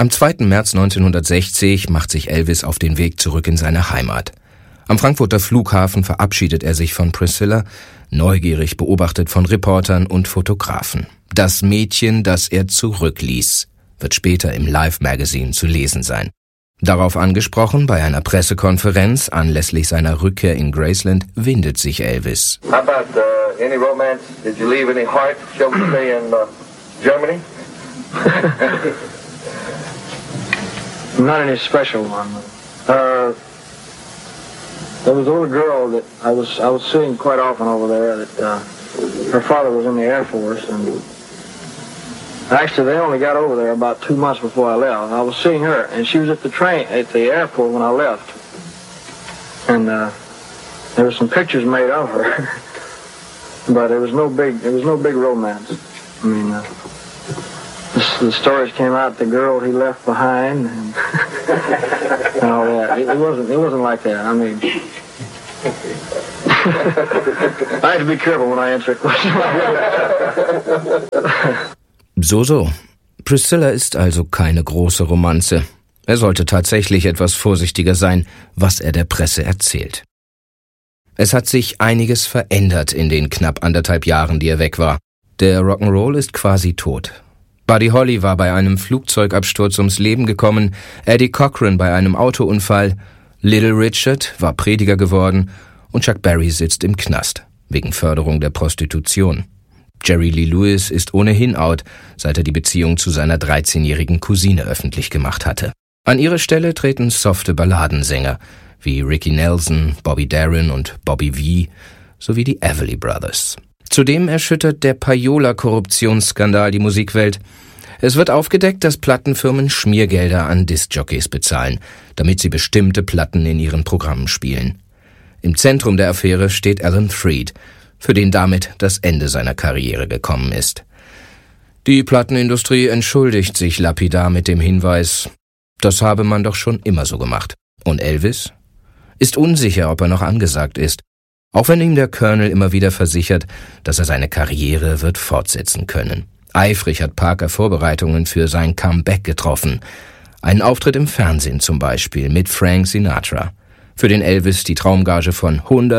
Am 2. März 1960 macht sich Elvis auf den Weg zurück in seine Heimat. Am Frankfurter Flughafen verabschiedet er sich von Priscilla, neugierig beobachtet von Reportern und Fotografen. Das Mädchen, das er zurückließ, wird später im Life Magazine zu lesen sein. Darauf angesprochen bei einer Pressekonferenz anlässlich seiner Rückkehr in Graceland windet sich Elvis. How about any romance? Did you leave any heart shown to me in Germany? Not any special one. There was a little girl that I was seeing quite often over there. That her father was in the Air Force, and actually they only got over there about 2 months before I left. I was seeing her, and she was at the airport when I left, and there were some pictures made of her, but there was no big romance. I mean. The stories came out, the girl he left behind, and all that. It wasn't like that. I mean, I have to be careful when I answer a question. So. Priscilla ist also keine große Romanze. Er sollte tatsächlich etwas vorsichtiger sein, was er der Presse erzählt. Es hat sich einiges verändert in den knapp 1,5 Jahren, die er weg war. Der Rock'n'Roll ist quasi tot. Buddy Holly war bei einem Flugzeugabsturz ums Leben gekommen, Eddie Cochran bei einem Autounfall, Little Richard war Prediger geworden und Chuck Berry sitzt im Knast, wegen Förderung der Prostitution. Jerry Lee Lewis ist ohnehin out, seit er die Beziehung zu seiner 13-jährigen Cousine öffentlich gemacht hatte. An ihre Stelle treten softe Balladensänger wie Ricky Nelson, Bobby Darin und Bobby Vee sowie die Everly Brothers. Zudem erschüttert der Payola-Korruptionsskandal die Musikwelt. Es wird aufgedeckt, dass Plattenfirmen Schmiergelder an Diskjockeys bezahlen, damit sie bestimmte Platten in ihren Programmen spielen. Im Zentrum der Affäre steht Alan Freed, für den damit das Ende seiner Karriere gekommen ist. Die Plattenindustrie entschuldigt sich lapidar mit dem Hinweis, das habe man doch schon immer so gemacht. Und Elvis? Ist unsicher, ob er noch angesagt ist. Auch wenn ihm der Colonel immer wieder versichert, dass er seine Karriere wird fortsetzen können. Eifrig hat Parker Vorbereitungen für sein Comeback getroffen. Einen Auftritt im Fernsehen zum Beispiel mit Frank Sinatra. Für den Elvis die Traumgage von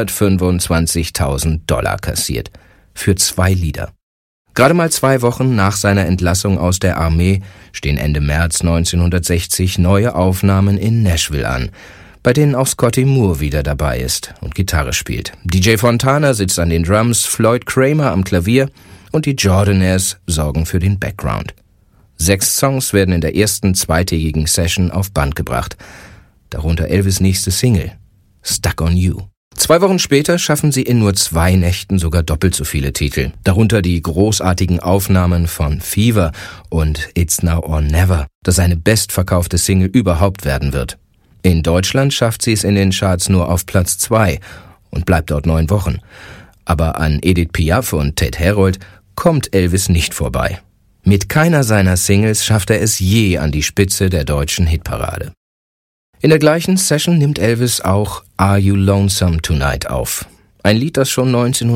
$125.000 kassiert. Für 2 Lieder. Gerade mal 2 Wochen nach seiner Entlassung aus der Armee stehen Ende März 1960 neue Aufnahmen in Nashville an, bei denen auch Scotty Moore wieder dabei ist und Gitarre spielt. DJ Fontana sitzt an den Drums, Floyd Kramer am Klavier und die Jordanaires sorgen für den Background. 6 Songs werden in der ersten 2-tägigen Session auf Band gebracht, darunter Elvis' nächste Single, Stuck on You. 2 Wochen später schaffen sie in nur 2 Nächten sogar doppelt so viele Titel, darunter die großartigen Aufnahmen von Fever und It's Now or Never, das eine bestverkaufte Single überhaupt werden wird. In Deutschland schafft sie es in den Charts nur auf Platz 2 und bleibt dort 9 Wochen. Aber an Edith Piaf und Ted Herold kommt Elvis nicht vorbei. Mit keiner seiner Singles schafft er es je an die Spitze der deutschen Hitparade. In der gleichen Session nimmt Elvis auch Are You Lonesome Tonight auf. Ein Lied, das schon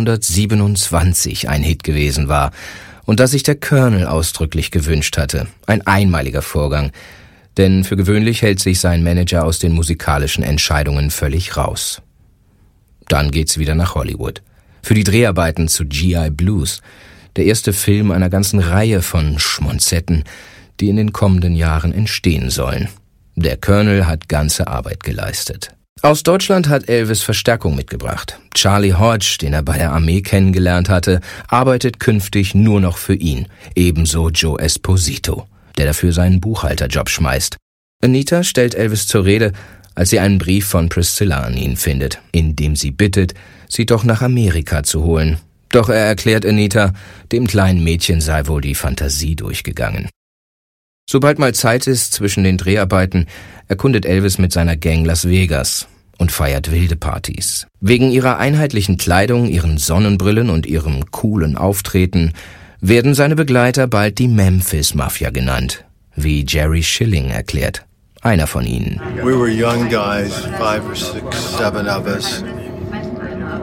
1927 ein Hit gewesen war und das sich der Colonel ausdrücklich gewünscht hatte. Ein einmaliger Vorgang. Denn für gewöhnlich hält sich sein Manager aus den musikalischen Entscheidungen völlig raus. Dann geht's wieder nach Hollywood. Für die Dreharbeiten zu G.I. Blues, der erste Film einer ganzen Reihe von Schmonzetten, die in den kommenden Jahren entstehen sollen. Der Colonel hat ganze Arbeit geleistet. Aus Deutschland hat Elvis Verstärkung mitgebracht. Charlie Hodge, den er bei der Armee kennengelernt hatte, arbeitet künftig nur noch für ihn. Ebenso Joe Esposito, der dafür seinen Buchhalterjob schmeißt. Anita stellt Elvis zur Rede, als sie einen Brief von Priscilla an ihn findet, in dem sie bittet, sie doch nach Amerika zu holen. Doch er erklärt Anita, dem kleinen Mädchen sei wohl die Fantasie durchgegangen. Sobald mal Zeit ist zwischen den Dreharbeiten, erkundet Elvis mit seiner Gang Las Vegas und feiert wilde Partys. Wegen ihrer einheitlichen Kleidung, ihren Sonnenbrillen und ihrem coolen Auftreten werden seine Begleiter bald die Memphis Mafia genannt, wie Jerry Schilling erklärt, einer von ihnen. We were young guys, 5 or 6, 7 of us.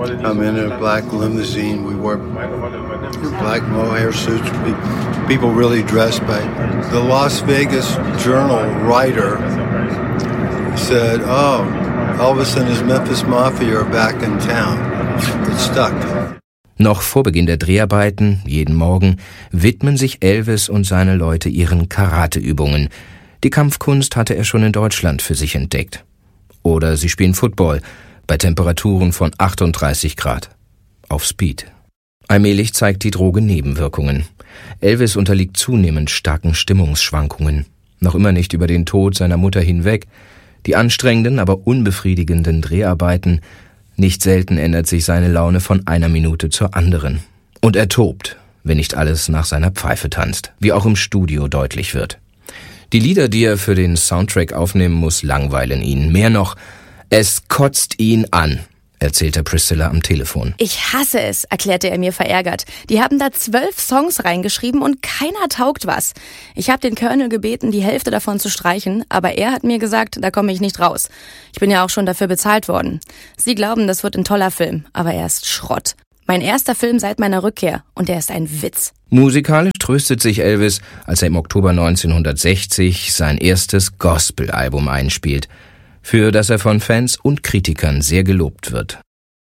I'm in a black limousine. We wore black mohair suits. People really dressed by. The Las Vegas Journal writer said, "Oh, Elvis and his Memphis Mafia are back in town." It stuck. Noch vor Beginn der Dreharbeiten, jeden Morgen, widmen sich Elvis und seine Leute ihren Karateübungen. Die Kampfkunst hatte er schon in Deutschland für sich entdeckt. Oder sie spielen Football bei Temperaturen von 38 Grad. Auf Speed. Allmählich zeigt die Droge Nebenwirkungen. Elvis unterliegt zunehmend starken Stimmungsschwankungen. Noch immer nicht über den Tod seiner Mutter hinweg. Die anstrengenden, aber unbefriedigenden Dreharbeiten. Nicht selten ändert sich seine Laune von einer Minute zur anderen. Und er tobt, wenn nicht alles nach seiner Pfeife tanzt, wie auch im Studio deutlich wird. Die Lieder, die er für den Soundtrack aufnehmen muss, langweilen ihn. Mehr noch, es kotzt ihn an, erzählte Priscilla am Telefon. Ich hasse es, erklärte er mir verärgert. Die haben da 12 Songs reingeschrieben und keiner taugt was. Ich habe den Colonel gebeten, die Hälfte davon zu streichen, aber er hat mir gesagt, da komme ich nicht raus. Ich bin ja auch schon dafür bezahlt worden. Sie glauben, das wird ein toller Film, aber er ist Schrott. Mein erster Film seit meiner Rückkehr und er ist ein Witz. Musikalisch tröstet sich Elvis, als er im Oktober 1960 sein erstes Gospel-Album einspielt, für das er von Fans und Kritikern sehr gelobt wird.